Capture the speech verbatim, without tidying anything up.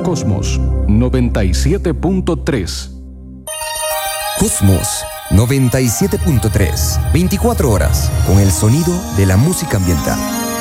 Cosmos noventa y siete punto tres. Cosmos noventa y siete punto tres. veinticuatro horas con el sonido de la música ambiental.